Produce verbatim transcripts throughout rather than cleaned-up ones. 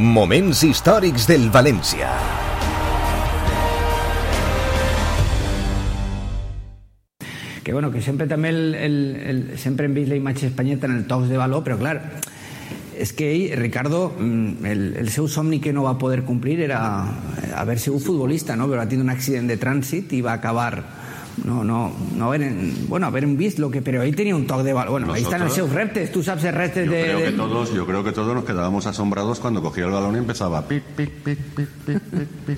Moments històrics del València. Que bueno, que sempre també el, el, el, sempre hem vist la imatge espanyeta en el tocs de baló, però clar, és que ell, Ricardo, el, el seu somni que no va poder complir era haver sigut futbolista, no? Però va tenir un accident de trànsit i va acabar no, no, no haver, bueno, haver vist lo que, però ell tenia un toc de baló. Bueno, ahí están los seus reptes, tú sabes el reptes yo de... Creo de... que todos, yo creo que todos nos quedábamos asombrados cuando cogía el balón y empezaba pic, pic, pic, pic, pic, pic, pic.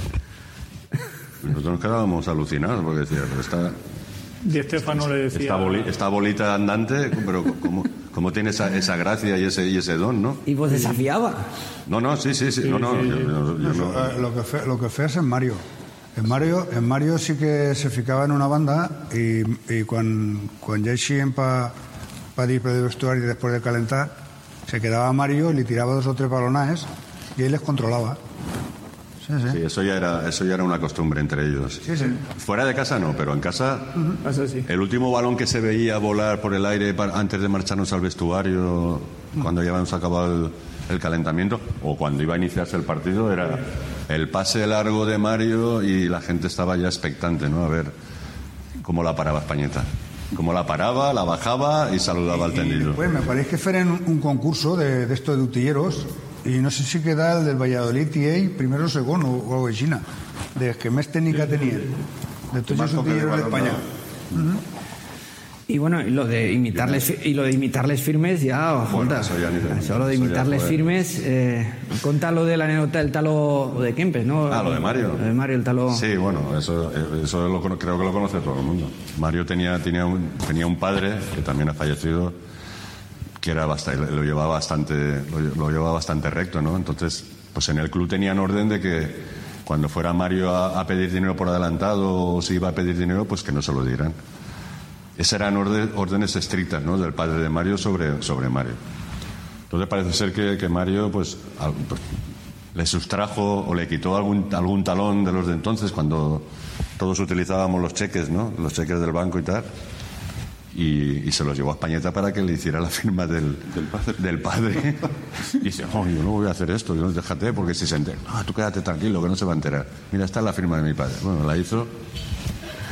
Nosotros nos quedábamos alucinados porque decía, pero esta... Di Stéfano le decía... Esta, boli, esta bolita andante, pero ¿cómo, cómo tiene esa, esa gracia y ese, y ese don, no? Y vos desafiaba. No, no, sí, sí, sí. sí no, no, sí, yo, yo, yo no, no. Lo que fe, lo que fes en Mario. En Mario, en Mario sí que se ficava en una banda i, i quan, quan ja eixien pa, pa dir per el vestuari després de calentar, se quedava Mario y le tiraba dos o tres balonajes y él les controlaba. Sí, sí. Sí, eso ya era, eso ya era una costumbre entre ellos. Sí, sí. Fuera de casa no, pero en casa, uh-huh. Eso sí. El último balón que se veía volar por el aire para, antes de marcharnos al vestuario, uh-huh. Cuando ya habíamos acabado el, el calentamiento, o cuando iba a iniciarse el partido, era el pase largo de Mario y la gente estaba ya expectante, ¿no? A ver cómo la paraba Españeta. Cómo la paraba, la bajaba y saludaba al tendido. Pues me parece que feren un, un concurso de, de estos de utilleros y no sé si queda el del Valladolid y ell, primero o segon, o, o aixina, de que més tècnica tenien, de tots els utilleros d'Espanya. Uh-huh. Y bueno, y lo de imitar les, y lo de imitar les firmes ya, bueno, jota, eso ya ni de, eso lo de imitar les firmes, eh, conta lo de la anécdota del talo de Kempes, ¿no? Ah, lo de Mario. Lo de Mario, el talo. Sí, bueno, eso, eso lo, creo que lo conoce todo el mundo. Mario tenía, tenía, un, tenía un padre que también ha fallecido, que era bastante, lo llevaba bastante, lo, lo llevaba bastante recto, ¿no? Entonces, pues en el club tenían orden de que cuando fuera Mario a, a pedir dinero por adelantado o si iba a pedir dinero, pues que no se lo dieran. Esas eran orden, órdenes estrictas, ¿no? Del padre de Mario sobre, sobre Mario. Entonces parece ser que, que Mario pues, al, pues le sustrajo o le quitó algún, algún talón de los de entonces cuando todos utilizábamos los cheques, ¿no? Los cheques del banco y tal. Y, y se los llevó a Españeta para que le hiciera la firma del, del padre. Del padre. Y dice, oh, yo no voy a hacer esto, yo no, déjate, porque si se entera, ah, tú quédate tranquilo, que no se va a enterar. Mira, esta es la firma de mi padre. Bueno, la hizo